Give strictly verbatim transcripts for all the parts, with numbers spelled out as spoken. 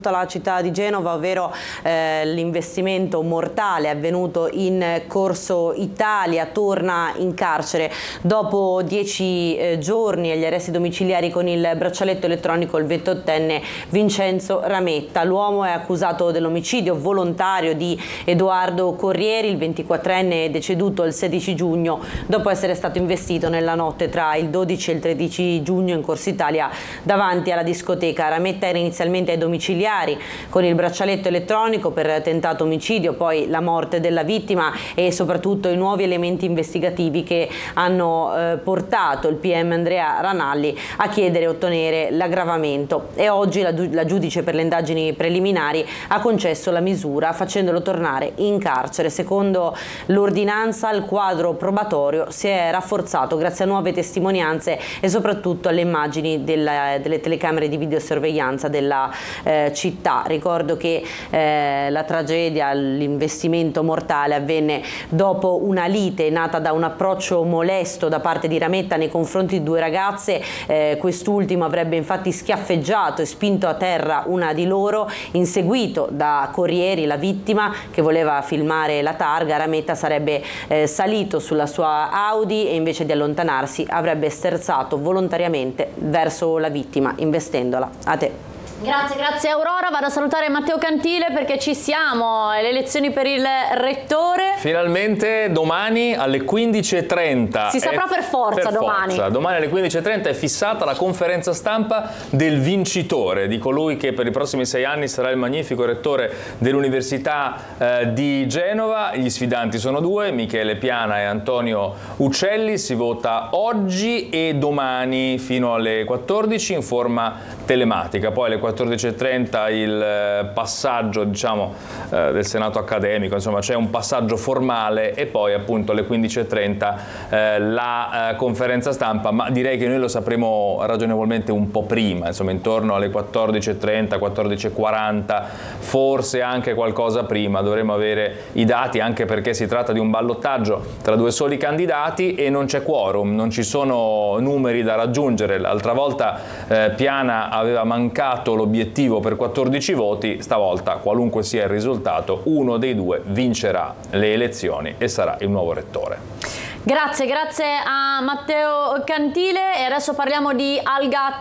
La città di Genova, ovvero eh, l'investimento mortale avvenuto in Corso Italia, torna in carcere dopo dieci eh, giorni agli arresti domiciliari con il braccialetto elettronico il ventottenne Vincenzo Rametta. L'uomo è accusato dell'omicidio volontario di Edoardo Corrieri, il ventiquattrenne deceduto il sedici giugno dopo essere stato investito nella notte tra il dodici e il tredici giugno in Corso Italia davanti alla discoteca. Rametta era inizialmente ai domiciliari con il braccialetto elettronico per tentato omicidio, poi la morte della vittima e soprattutto i nuovi elementi investigativi che hanno eh, portato il P M Andrea Ranalli a chiedere e ottenere l'aggravamento, e oggi la, la giudice per le indagini preliminari ha concesso la misura facendolo tornare in carcere. Secondo l'ordinanza il quadro probatorio si è rafforzato grazie a nuove testimonianze e soprattutto alle immagini della, delle telecamere di videosorveglianza della eh, città. Ricordo che eh, la tragedia, l'investimento mortale avvenne dopo una lite nata da un approccio molesto da parte di Rametta nei confronti di due ragazze. Eh, quest'ultimo avrebbe infatti schiaffeggiato e spinto a terra una di loro, inseguito da Corrieri, la vittima, che voleva filmare la targa. Rametta sarebbe eh, salito sulla sua Audi e invece di allontanarsi avrebbe sterzato volontariamente verso la vittima, investendola. A te. Grazie, grazie Aurora. Vado a salutare Matteo Cantile perché ci siamo, le elezioni per il rettore. Finalmente domani alle quindici e trenta. Si saprà per forza per domani. Forza. Domani alle quindici e trenta è fissata la conferenza stampa del vincitore, di colui che per i prossimi sei anni sarà il magnifico rettore dell'Università eh, di Genova. Gli sfidanti sono due, Michele Piana e Antonio Uccelli. Si vota oggi e domani fino alle quattordici in forma telematica. Poi alle quattordici e trenta il passaggio, diciamo, eh, del Senato accademico, insomma c'è un passaggio formale, e poi appunto alle quindici e trenta eh, la eh, conferenza stampa, ma direi che noi lo sapremo ragionevolmente un po' prima, insomma intorno alle quattordici e trenta, quattordici e quaranta, forse anche qualcosa prima dovremo avere i dati, anche perché si tratta di un ballottaggio tra due soli candidati e non c'è quorum, non ci sono numeri da raggiungere. L'altra volta eh, Piana aveva mancato l'obiettivo per quattordici voti, stavolta qualunque sia il risultato uno dei due vincerà le elezioni e sarà il nuovo rettore. Grazie, grazie a Matteo Cantile. E adesso parliamo di alga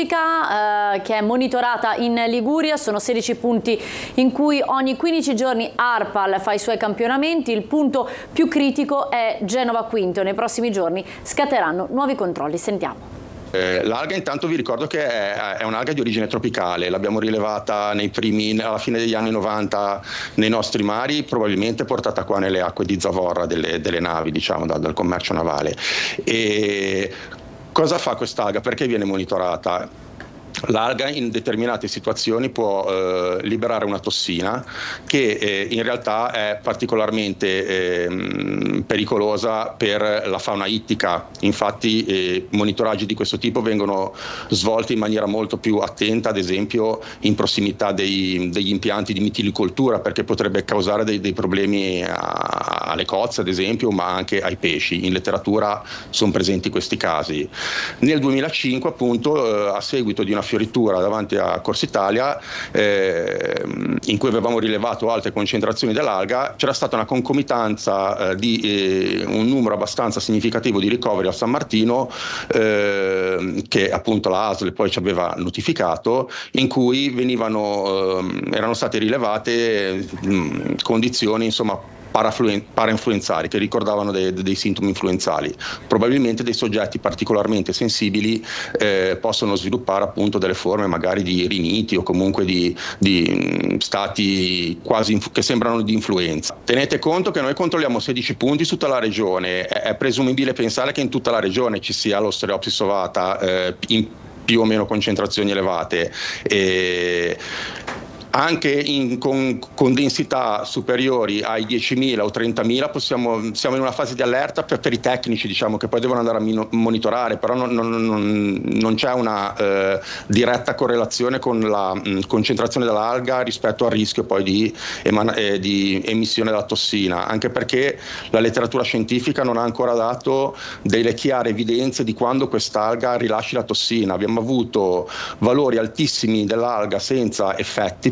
tossica eh, che è monitorata in Liguria. Sono sedici punti in cui ogni quindici giorni ARPAL fa i suoi campionamenti. Il punto più critico è Genova Quinto. Nei prossimi giorni scatteranno nuovi controlli. Sentiamo. Eh, l'alga intanto vi ricordo che è, è un'alga di origine tropicale, l'abbiamo rilevata nei primi, alla fine degli anni novanta nei nostri mari, probabilmente portata qua nelle acque di zavorra delle, delle navi, diciamo, dal, dal commercio navale. E cosa fa quest'alga? Perché viene monitorata? L'alga in determinate situazioni può eh, liberare una tossina che eh, in realtà è particolarmente eh, pericolosa per la fauna ittica. Infatti eh, monitoraggi di questo tipo vengono svolti in maniera molto più attenta, ad esempio in prossimità dei, degli impianti di mitilicoltura, perché potrebbe causare dei, dei problemi a, alle cozze, ad esempio, ma anche ai pesci. In letteratura sono presenti questi casi. Nel duemilacinque, appunto, eh, a seguito di una fioritura davanti a Corso Italia eh, in cui avevamo rilevato alte concentrazioni dell'alga, c'era stata una concomitanza eh, di eh, un numero abbastanza significativo di ricoveri a San Martino eh, che appunto la A S L poi ci aveva notificato, in cui venivano eh, erano state rilevate mh, condizioni, insomma, parainfluenzali, che ricordavano dei, dei sintomi influenzali. Probabilmente dei soggetti particolarmente sensibili eh, possono sviluppare appunto delle forme magari di riniti o comunque di, di stati quasi che sembrano di influenza. Tenete conto che noi controlliamo sedici punti su tutta la regione, è, è presumibile pensare che in tutta la regione ci sia l'Ostereopsis ovata eh, in più o meno concentrazioni elevate. E anche in, con, con densità superiori ai diecimila o trentamila possiamo, siamo in una fase di allerta per, per i tecnici, diciamo, che poi devono andare a mino, monitorare, però non, non, non, non c'è una eh, diretta correlazione con la mh, concentrazione dell'alga rispetto al rischio poi di, emana, eh, di emissione della tossina, anche perché la letteratura scientifica non ha ancora dato delle chiare evidenze di quando quest'alga rilasci la tossina. Abbiamo avuto valori altissimi dell'alga senza effetti,